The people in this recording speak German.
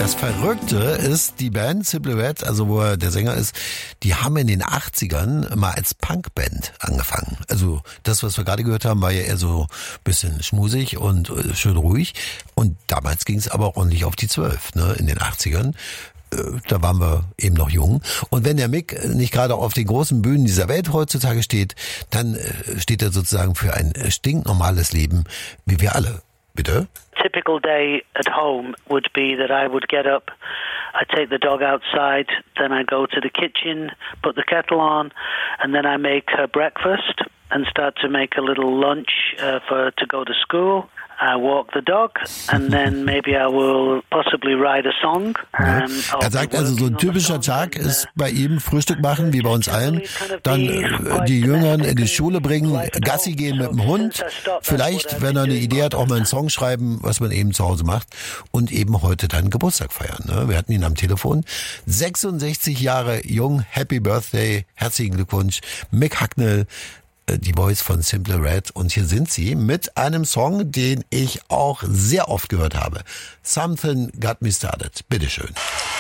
Das Verrückte ist, die Band Simply Red, also wo der Sänger ist, die haben in den 80ern mal als Punkband angefangen. Also das, was wir gerade gehört haben, war ja eher so ein bisschen schmusig und schön ruhig. Und damals ging es aber ordentlich auf die 12, ne, in den 80ern. Da waren wir eben noch jung. Und wenn der Mick nicht gerade auf den großen Bühnen dieser Welt heutzutage steht, dann steht er sozusagen für ein stinknormales Leben, wie wir alle. Bitte? Typical day at home would be that I would get up, I take the dog outside, then I go to the kitchen, put the kettle on, and then I make her breakfast and start to make a little lunch for her to go to school. I walk the dog and then maybe I will possibly write a song. Er sagt also, so ein typischer Tag ist bei ihm Frühstück machen, wie bei uns allen, dann die Jüngern in die Schule bringen, Gassi gehen mit dem Hund, vielleicht, wenn er eine Idee hat, auch mal einen Song schreiben, was man eben zu Hause macht und eben heute dann Geburtstag feiern. Ne? Wir hatten ihn am Telefon. 66 Jahre jung, Happy Birthday, herzlichen Glückwunsch, Mick Hucknall, die Voice von Simply Red, und hier sind sie mit einem Song, den ich auch sehr oft gehört habe. Something Got Me Started. Bitteschön.